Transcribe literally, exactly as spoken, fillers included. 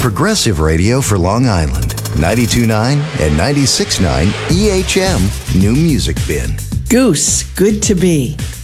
progressive radio for Long Island. ninety-two point nine and ninety-six point nine E H M New Music Bin. Goose, good to be.